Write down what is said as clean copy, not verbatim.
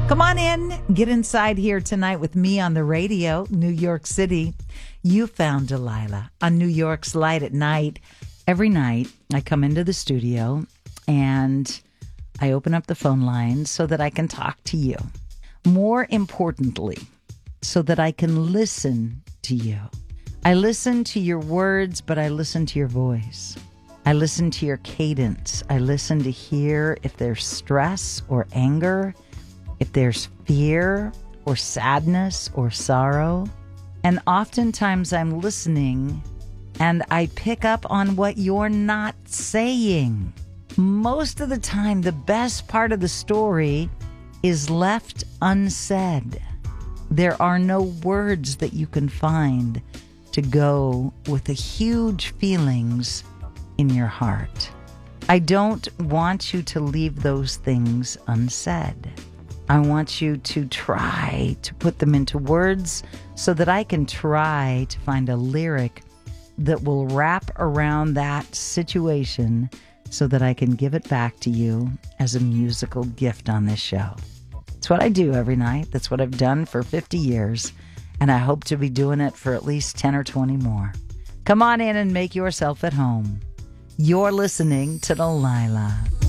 Come on in, get inside here tonight with me on the radio, New York City. You found Delilah on New York's Light at Night. Every night I come into the studio and I open up the phone lines so that I can talk to you. More importantly, so that I can listen to you. I listen to your words, but I listen to your voice. I listen to your cadence. I listen to hear if there's stress or anger, if there's fear or sadness or sorrow. And oftentimes I'm listening and I pick up on what you're not saying. Most of the time, the best part of the story is left unsaid. There are no words that you can find to go with the huge feelings in your heart. I don't want you to leave those things unsaid. I want you to try to put them into words so that I can try to find a lyric that will wrap around that situation so that I can give it back to you as a musical gift on this show. It's what I do every night. That's what I've done for 50 years, and I hope to be doing it for at least 10 or 20 more. Come on in and make yourself at home. You're listening to Delilah.